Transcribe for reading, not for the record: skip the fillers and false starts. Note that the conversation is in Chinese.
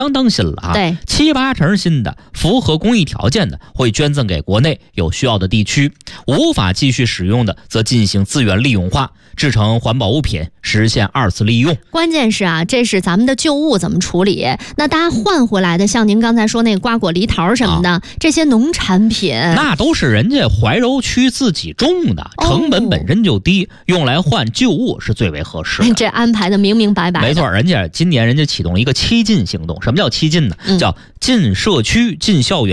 相当新了啊， 对 ，7、8成新的符合公益条件的会捐赠给国内有需要的地区，无法继续使用的则进行资源利用化，制成环保物品，实现2次利用。 关键是啊，这是咱们的旧物怎么处理？那大家换回来的，像您刚才说那个瓜果梨桃什么的，这些农产品， 那都是人家怀柔区自己种的，成本本身就低，用来换旧物是最为合适的。 这安排的明明白白的。 没错，今年人家启动了一个7进行动。什么叫7进呢？叫进社区、进校园。